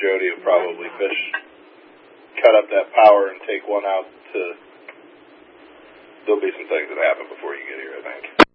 Jody will probably cut up that power and take one out to... There'll be some things that happen before you get here, I think.